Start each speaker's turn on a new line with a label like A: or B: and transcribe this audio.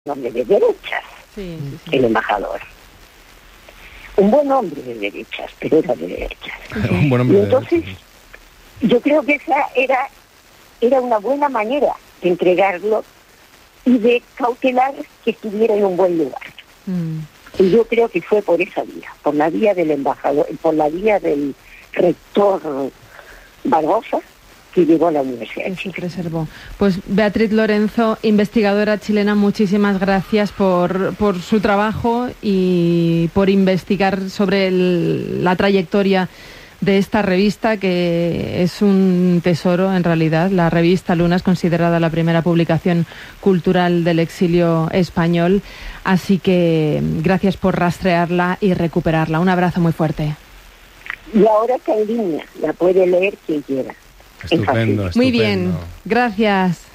A: hombre de derechas, el embajador. Un buen hombre de derechas, pero era de derechas.
B: Un buen hombre
A: y entonces,
B: de derechas.
A: Yo creo que esa era una buena manera de entregarlo y de cautelar que estuviera en un buen lugar. Y yo creo que fue por esa vía, por la vía del embajador, por la vía del rector Barbosa, que llegó a la universidad.
C: Y se preservó. Pues Beatriz Lorenzo, investigadora chilena, muchísimas gracias por su trabajo y por investigar sobre la trayectoria de esta revista, que es un tesoro en realidad. La revista Luna es considerada la primera publicación cultural del exilio español, así que gracias por rastrearla y recuperarla. Un abrazo muy fuerte.
A: Y ahora está en línea, la puede leer quien quiera.
B: Estupendo, estupendo.
C: Muy bien, gracias.